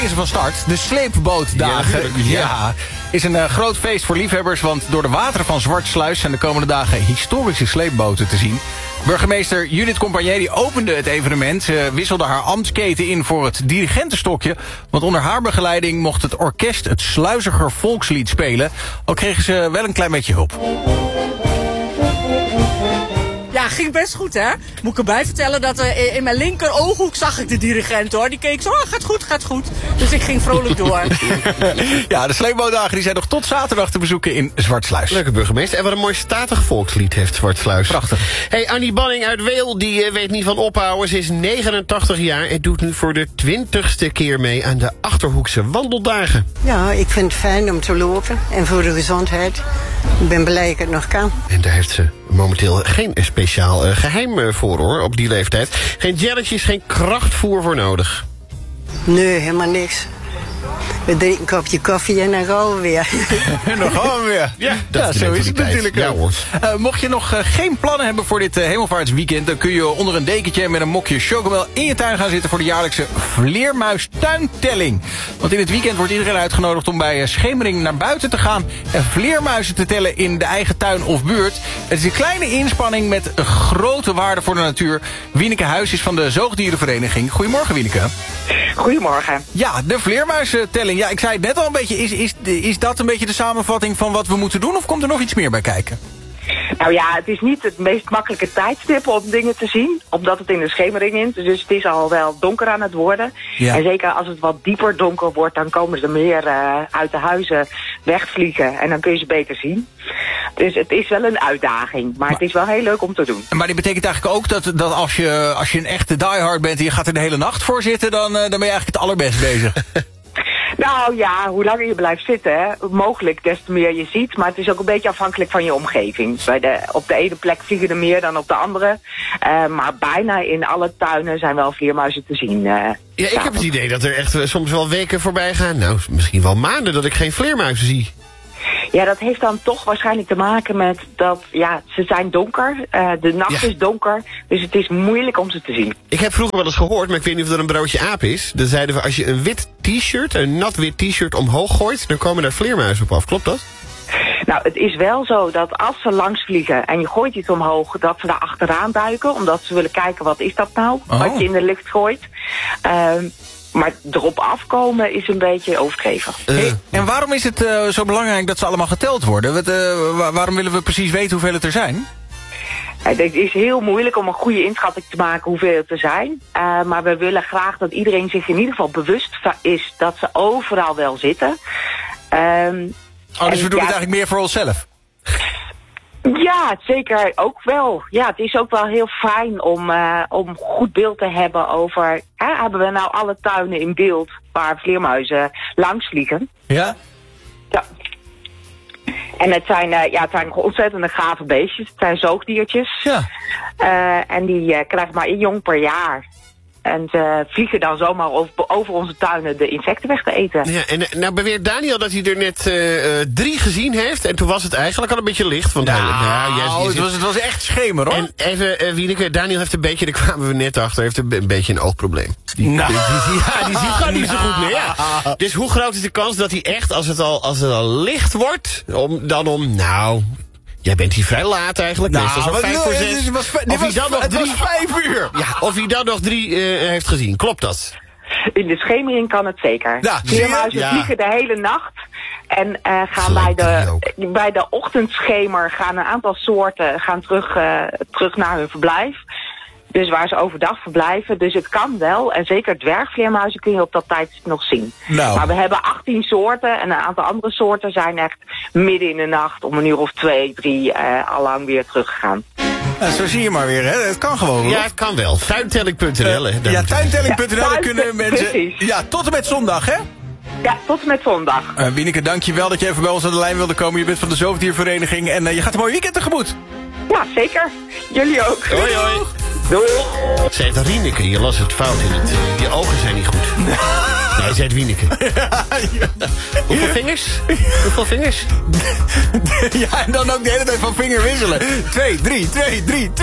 is van start. De sleepbootdagen. Ja, is een groot feest voor liefhebbers, want door de wateren van Zwartsluis zijn de komende dagen historische sleepboten te zien. Burgemeester Judith Compagnie die opende het evenement. Ze wisselde haar ambtsketen in voor het dirigentenstokje. Want onder haar begeleiding mocht het orkest het Sluiziger Volkslied spelen. Al kregen ze wel een klein beetje hulp. Ja, ging best goed, hè? Moet ik erbij vertellen dat in mijn linker ooghoek zag ik de dirigent, hoor. Die keek zo, gaat goed. Dus ik ging vrolijk door. Ja, de sleepbootdagen die zijn nog tot zaterdag te bezoeken in Zwartsluis. Leuke burgemeester. En wat een mooi statig volkslied heeft Zwartsluis. Prachtig. Hey, Annie Banning uit Weel, die weet niet van ophouden. Ze is 89 jaar en doet nu voor de 20ste keer mee aan de Achterhoekse wandeldagen. Ja, ik vind het fijn om te lopen en voor de gezondheid. Ik ben blij dat ik het nog kan. En daar heeft ze momenteel geen speciaal geheim voor, hoor, op die leeftijd. Geen jelletjes, geen krachtvoer voor nodig. Nee, helemaal niks. We drinken een kopje koffie en dan gaan we weer. En dan gaan we weer. Ja, zo is het natuurlijk. Ja, hoor. Mocht je nog geen plannen hebben voor dit hemelvaartsweekend, dan kun je onder een dekentje met een mokje chocomel in je tuin gaan zitten voor de jaarlijkse vleermuistuintelling. Want in het weekend wordt iedereen uitgenodigd om bij schemering naar buiten te gaan en vleermuizen te tellen in de eigen tuin of buurt. Het is een kleine inspanning met een grote waarde voor de natuur. Wieneke Huis is van de Zoogdierenvereniging. Goedemorgen, Wieneke. Goedemorgen. Ja, de vleermuizentelling. Ja, ik zei het net al een beetje. Is dat een beetje de samenvatting van wat we moeten doen? Of komt er nog iets meer bij kijken? Nou ja, het is niet het meest makkelijke tijdstip om dingen te zien. Omdat het in de schemering is. Dus het is al wel donker aan het worden. Ja. En zeker als het wat dieper donker wordt, dan komen ze meer uit de huizen wegvliegen. En dan kun je ze beter zien. Dus het is wel een uitdaging. Maar het is wel heel leuk om te doen. Maar dit betekent eigenlijk ook dat als je een echte diehard bent en je gaat er de hele nacht voor zitten, dan ben je eigenlijk het allerbest bezig. Nou ja, hoe langer je blijft zitten, hè, mogelijk des te meer je ziet. Maar het is ook een beetje afhankelijk van je omgeving. Op de ene plek vliegen er meer dan op de andere. Maar bijna in alle tuinen zijn wel vleermuizen te zien. Ja, ik heb het idee dat er echt soms wel weken voorbij gaan. Nou, misschien wel maanden dat ik geen vleermuizen zie. Ja, dat heeft dan toch waarschijnlijk te maken met dat, ja, ze zijn donker. De nacht is donker, dus het is moeilijk om ze te zien. Ik heb vroeger wel eens gehoord, maar ik weet niet of dat een broodje aap is. Dan zeiden we, als je een wit t-shirt, een nat wit t-shirt omhoog gooit, dan komen daar vleermuizen op af. Klopt dat? Nou, het is wel zo dat als ze langs vliegen en je gooit iets omhoog, dat ze daar achteraan duiken. Omdat ze willen kijken, wat is dat nou, wat je in de lucht gooit. Maar erop afkomen is een beetje overdreven. Hey, en waarom is het zo belangrijk dat ze allemaal geteld worden? Waarom willen we precies weten hoeveel het er zijn? Het is heel moeilijk om een goede inschatting te maken hoeveel het er zijn. Maar we willen graag dat iedereen zich in ieder geval bewust is dat ze overal wel zitten. Dus we doen het eigenlijk meer voor onszelf? Ja, zeker ook wel. Ja, het is ook wel heel fijn om goed beeld te hebben over, hebben we nou alle tuinen in beeld waar vleermuizen langs vliegen? Ja. Ja. En het zijn ontzettende gave beestjes. Het zijn zoogdiertjes. Ja. En die krijgen maar 1 jong per jaar. En ze vliegen dan zomaar over onze tuinen de insecten weg te eten. Ja, en nou beweert Daniel dat hij er net 3 gezien heeft. En toen was het eigenlijk al een beetje licht. Want het was echt schemer, hoor. En even, Wieneke, Daniel heeft een beetje, daar kwamen we net achter, heeft een beetje een oogprobleem. Die ziet gewoon niet zo goed meer. Ja. Dus hoe groot is de kans dat hij echt, als het al licht wordt, jij bent hier vrij laat eigenlijk. Meestal zo'n 5 voor 6. Het was 5 uur. Ja, of hij dan nog 3 heeft gezien. Klopt dat? In de schemering kan het zeker. Ja, vleermuizen vliegen de hele nacht. En gaan bij de ochtendschemer gaan een aantal soorten terug naar hun verblijf. Dus waar ze overdag verblijven. Dus het kan wel. En zeker dwergvleermuizen kun je op dat tijdstip nog zien. Nou. Maar we hebben 18 soorten. En een aantal andere soorten zijn echt midden in de nacht om 1 uur of 2, 3 allang weer teruggegaan. Ja, zo zie je maar weer, hè. Het kan gewoon. Ja, het kan wel. Tuintelling.nl. Tuintelling.nl kunnen mensen. Precies. Ja, tot en met zondag, hè? Ja, tot en met zondag. Wieneke, dank je wel dat je even bij ons aan de lijn wilde komen. Je bent van de Zoogdiervereniging en je gaat een mooi weekend tegemoet. Ja, zeker. Jullie ook. Hoi, hoi. Doei. Zei het Wieneke, je las het fout in het. Je ogen zijn niet goed. Nee, zei het Wieneke. Hoeveel vingers? Hoeveel vingers? Ja, en dan ook de hele tijd van vinger wisselen. 2, 3, 2, 3, 2.